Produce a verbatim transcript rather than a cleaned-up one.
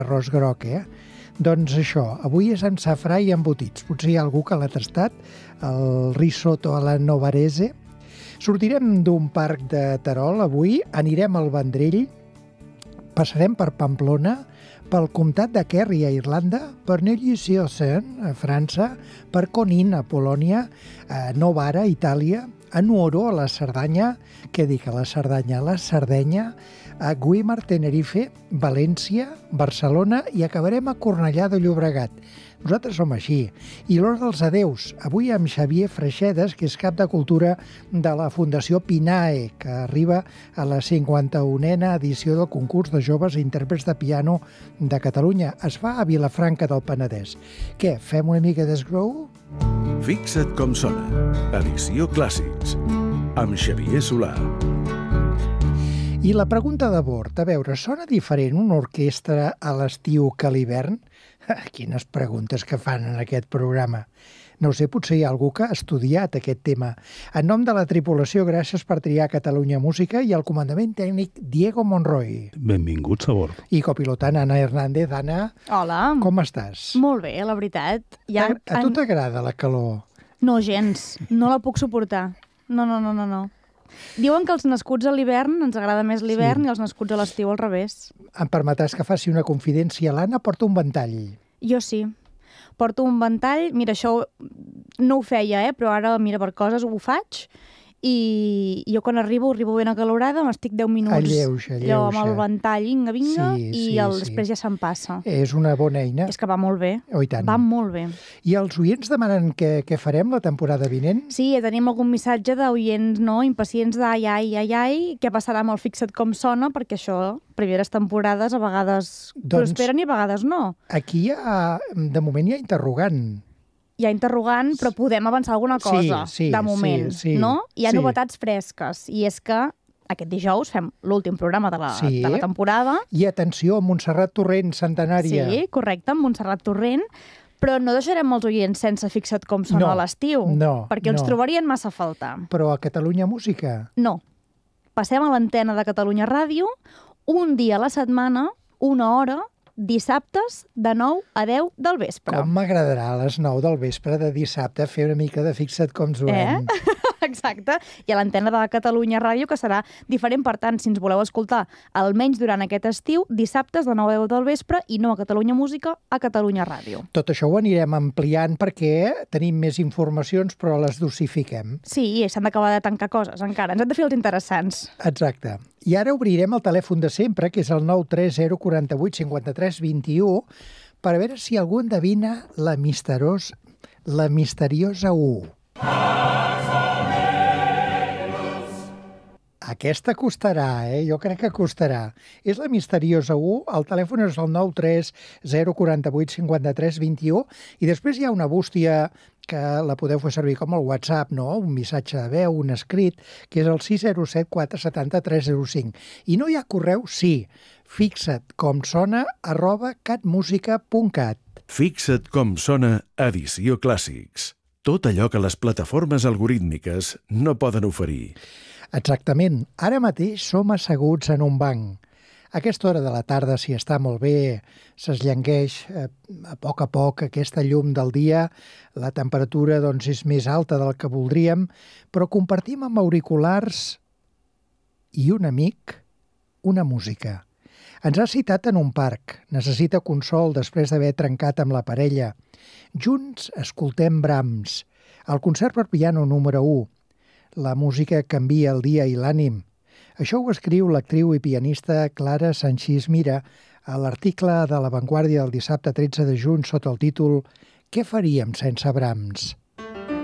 arròs groc, eh? Doncs això, avui és amb safrà i embotits. Potser hi ha algú que l'ha tastat, el risotto a la novarese. Sortirem d'un parc de Terol avui, anirem al Vendrell, passarem per Pamplona, pel comtat de Kerry a Irlanda, per Neuilly-sur-Seine a França, per Conilles a Polònia, a Novara a Itàlia, a Nuoro a la Cerdanya, què dic a la Cerdanya? A la Sardenya, a Güímar, Tenerife, València, Barcelona i acabarem a Cornellà de Llobregat. Nosaltres som així. I l'hora dels adeus, avui amb Xavier Freixedes, que és cap de cultura de la Fundació Pinae, que arriba a la cinquanta-unena edició del concurs de joves intèrprets de piano de Catalunya. Es fa a Vilafranca del Penedès. Què, fem una mica d'esgrou? Fixa't com sona. Edició Clàssics. Amb Xavier Solà. I la pregunta de bord, a veure, sona diferent una orquestra a l'estiu que a l'hivern? Quines preguntes que fan en aquest programa. No ho sé, potser hi ha algú que ha estudiat aquest tema. En nom de la tripulació, gràcies per triar Catalunya Música i el comandament tècnic Diego Monroy. Benvinguts a bord. I copilotant Anna Hernández. Anna, hola. Com estàs? Molt bé, la veritat. Ja a, a tu t'agrada la calor? No, gens. No la puc suportar. No, no, no, no, no. Diuen que els nascuts a l'hivern ens agrada més l'hivern sí. I els nascuts a l'estiu al revés. Em permetràs que faci una confidència. L'Anna porta un ventall. Jo sí. Porto un ventall. Mira, això no ho feia, eh? Però ara, mira, per coses ho faig. I jo quan arribo, arribo ben acalorada, m'estic deu minuts alleuja, alleuja. Allò amb el ventall, vinga, vinga, sí, i sí, el, sí. Després ja se'm passa. És una bona eina. És que va molt bé. Oh, i tant. Va molt bé. I els oients demanen què, què farem la temporada vinent? Sí, ja tenim algun missatge d'oients no, impacients d'ai, ai, ai, ai, què passarà amb el Fixa't com sona, perquè això, primeres temporades, a vegades doncs, prosperen i a vegades no. Aquí hi ha, de moment hi ha interrogant. Hi ha interrogant, però podem avançar alguna cosa, sí, sí, de moment, sí, sí, no? Hi ha sí. novetats fresques, i és que aquest dijous fem l'últim programa de la, sí. de la temporada. I atenció, Montserrat Torrent, centenària. Sí, correcte, amb Montserrat Torrent, però no deixarem els oients sense Fixa't com sona no, a l'estiu, no, perquè ens no. trobarien massa a faltar. Però a Catalunya Música? No. Passem a l'antena de Catalunya Ràdio, un dia a la setmana, una hora, dissabtes de nou a deu del vespre. Com m'agradarà a les nou del vespre de dissabte fer una mica de Fixa't com sona. Eh? Exacte. I a l'antena de Catalunya Ràdio, que serà diferent. Per tant, si ens voleu escoltar almenys durant aquest estiu, dissabtes de nou a deu del vespre i no a Catalunya Música, a Catalunya Ràdio. Tot això ho anirem ampliant perquè tenim més informacions, però les dosifiquem. Sí, s'han d'acabar de tancar coses encara. Ens hem de fer els interessants. Exacte. I ara obrirem el telèfon de sempre, que és el nou tres zero quatre vuit cinquanta tres vint u, per veure si algú endevina la, misteros, la misteriosa U. Aquesta costarà, eh? Jo crec que costarà. És la misteriosa U, el telèfon és el nou tres zero quatre vuit cinquanta tres vint u, i després hi ha una bústia que la podeu fer servir com el WhatsApp, no? Un missatge de veu, un escrit, que és el sis zero set quatre set zero tres zero cinc. I no hi ha correu? Sí. Fixa't com sona arroba catmusica punt cat. Fixa't com sona edició Clàssics. Tot allò que les plataformes algorítmiques no poden oferir. Exactament. Ara mateix som asseguts en un banc. A aquesta hora de la tarda, si està molt bé, s'esllengueix eh, a poc a poc aquesta llum del dia, la temperatura doncs, és més alta del que voldríem, però compartim amb auriculars i un amic una música. Ens ha citat en un parc, necessita consol després d'haver trencat amb la parella. Junts escoltem Brahms, el concert per piano número u. La música canvia el dia i l'ànim. Això ho escriu l'actriu i pianista Clara Sanchís Mira a l'article de La Vanguardia del dissabte tretze de juny sota el títol «Què faríem sense Brahms?».